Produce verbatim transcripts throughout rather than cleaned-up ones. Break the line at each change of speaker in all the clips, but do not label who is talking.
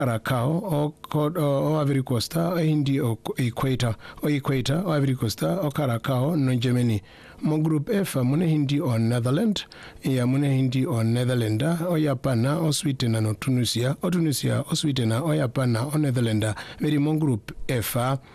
Karakao o o Ivory Coast o Hindi o Equator o Equator o Ivory Coast o Karakao no Germany. Mo group F mune Hindi o Netherlands ya mune Hindi o Netherlands o Japana o Sweden no Tunisia o Tunisia o Sweden o Japana o Netherlands. Very mo group F.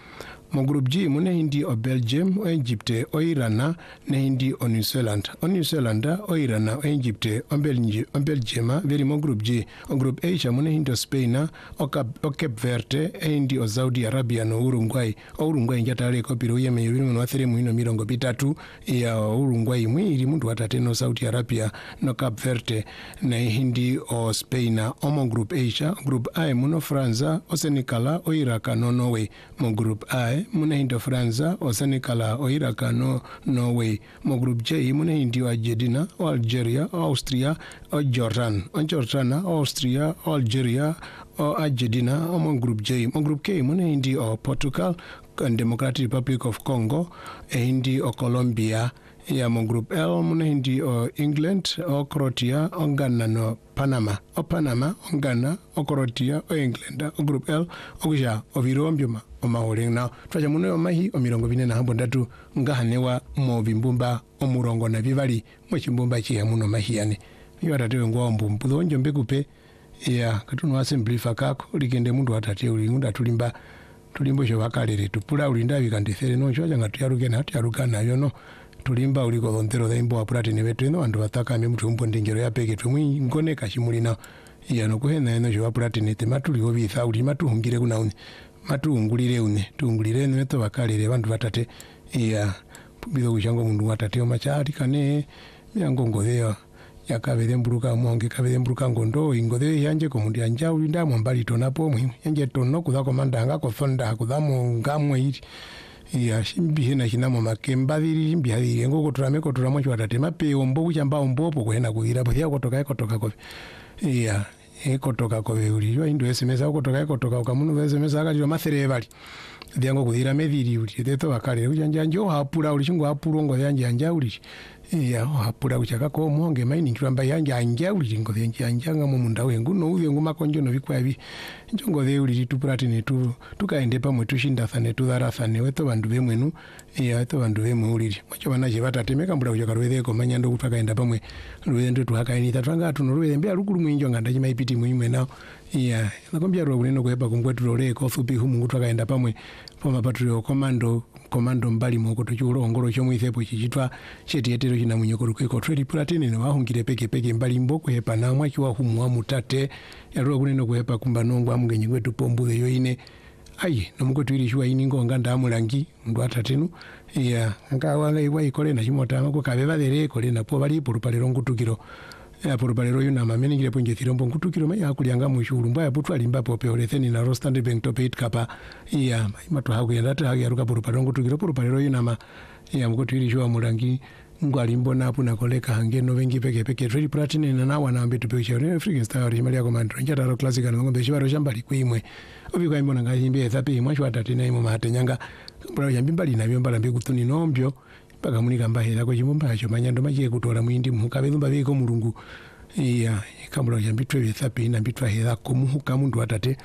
Mo group G mune Hindi o Belgium o Egypte o Iran ne Hindi o New Zealand o New Zealand o Iran o Egypte o Belgium o Belgium. Very mo group G o group H mune Hindi o Spain o Cape Verde e Hindi o Saudi Arabia no Uruguay o Uruguay njatale ko piro yeme yiri mu wathere mu ino mirongo bitatu ya Uruguay mwiri muntu watate no Saudi Arabia no Cape Verde na Hindi o Spain o mo group H. Group I muno France o Senegal o Iraq no Norway. Mo group I mune Hindi o France o Senegal o Iraq no Norway. Mo group J mune Hindi o Argentina o Algeria o Austria o Jordan o Jordan o Austria o Algeria o Argentina o mo group J. Mo group K mune Hindi o Portugal and Democratic Republic of Congo e Hindi o Colombia. Ya mo group L mune Hindi o England o Croatia o Ghana no Panama o Panama o Ghana o Croatia o England o group L o kuja o virombyuma o maoleng na twaja mune o mahi o mirongo bine na hambo ndatu ngahanewa mo bimbumba o murongo na bibali mo chimbumba chi muno mahiyane yo atatewe ngwa mbumbu donjo mbekupe ya katuno assembly fakako ligende mundu atate uli ngunda tulimba tulimbo sho bakalere tupula ulinda bikandefere no cyo nga tuyaruke na tuyarukana yo no tulimba uliko dontero da imbo apurati ne betu no andu bataka me mutu mpo ndengero ya peke tu mwi ngone kashimuli na ya no kuhena eno sho apurati ne te matuli go bitha uli matu hungire kuna une matu ungulire une tungulire ne to bakalere bandu batate ya bizo kushango mundu watate o machari kane yango ngodeyo yakabere mburuka monge kabere mburuka ngondo ingode yanje ko mundi anja ulinda mwambali tonapo mwe yanje tono kuza komanda nga ko fonda kuza mu ngamwe iri ya shimbi hena kinamo makemba biri mbi hari ngo kuturame ko turamo cyo atatema pe ombo kuchamba ombo po kwena kuira po ya kotoka kotoka ko ya e kotoka ko uri yo indo sms ko kotoka kotoka ukamuno sms akati yo mathere bali ndiango kuira mediri uri teto bakale ujanja njo hapura uri chingo hapuro ngo yanje anja uri ya hapura kuchaka ko monge maini kiramba yanje anja uri ngo yanje anja ngamo munda wengu no uye ngoma konjo no bikwa bi njongo the uri tupurati ne tu tukaende pamwe tushinda thane tudharafane weto bandu bemwenu ya weto bandu bemwe uri macho banaje batatemeka mbula kujoka rwethe ko manyando kutakaenda pamwe rwethe tuhakainita twanga tuno rwethe mbya rukulu mwinjo nganda chimaipiti mwimwe nao ya nakwambia rwo kuneno kuepa kungwetu role ko fupi humu kutakaenda pamwe poma patrio komando komando mbali moko tochulo ngoro chomwe ithepo chichitwa chetietero china munyokoro kweko trade platini ne wahungire peke peke mbali mboko hepa na mwachi wa humu wa mutate ya rwo kuneno kuepa kumba nongo amungenyi kwetu pombuze yo ine ayi nomuko twiri shwa ini ngonga ndamulangi ndo atatenu ya ngawala iwa ikole na chimota mako kabeba dere kole na po bali porupalero ngutukiro ya porupalero yuna mameni ngire ponje thirombo ngutukiro mai akulyanga mushuru mbaya putwa limba pope oletheni na rostand bank top eight kapa ya mato haku ya data haku ya ruka porupalero ngutukiro porupalero yuna ma ya muko twiri shwa mulangi ngwali mbona apu na koleka hange no vengi peke peke trade platini na nawa na ambe tupe chero ne free star rimali yako mandro njata ro classical ngombe shibaro shambali kwimwe obi kwa imbona ngayimbe ethape imwe shwa tatina imo matenyanga mbona yambimbali na byombala mbi kutuni nombyo paka munika mbahera ko chimomba acho manyando machiye kutora muindi mukabe lumba biko mulungu iya kamura yambitwe ethape ina mbitwa hera ko muhuka mundu atate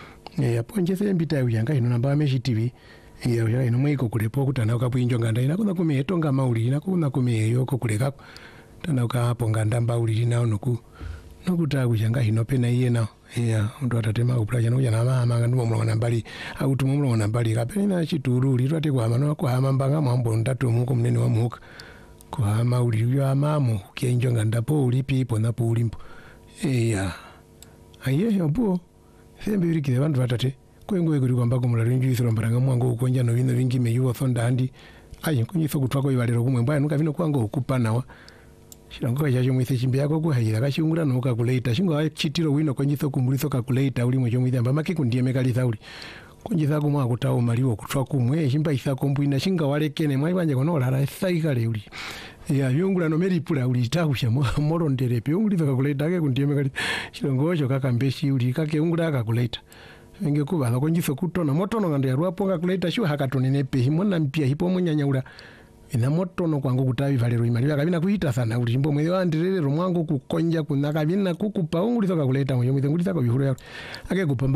ya ponje se mbita yanga ino namba meshi tv iya uya ino mwiko kulepo kutana ukapinjo nganda ina kuna kumeto nga mauli ina kuna kumeyo ko kuleka tana ukapo nganda mbauli ina onoku nokuta kuchanga ino pena iye na iya ndo atatema upulaja no yana mama ngandimo mulona mbali autu mulona mbali kapena chituru litwate kwa mano kwa hama mbanga mwambo ndatu muko munene wa muka kwa hama uli yo amamu kienjo nganda po ulipi ipo napo ulimpo iya aye yobo sembe birikire bantu batate kwengo kuri kwamba ko mularinju isirombaranga mwango ukonja no bino bingi meyuwo thonda andi ayi kunyitho kutwako ibalero kumwe mbaya nuka bino kwango ukupanawa shirango yaje mwithe chimbe yako kuhayira kashungura no calculator shingo chitiro wino konyitho kumulitho calculator uli mwe chomwithe amba make kundiye mekalitha uli kunjitha kumwa kutawo maliwo kutwa kumwe shimba isa kombuina shinga walekene mwai banje kono lara thaikale uli ya yungula no meripula uli tahusha morondere pyungulitho calculator ke kundiye mekalitha shirango cho kakambeshi uli kake ungula calculator Nge kuba na konjitho kutona motono ngande ruaponga kuleta shu hakatonene pe himona mpia hipo munyanyaura ina motono kwangu kutavi valero imali akabina kuita sana ulimbo mwe wandirere romwangu kukonja kunaka bina kukupa ungulithoka kuleta mwe mwe ngulithoka bihuru ake kupamba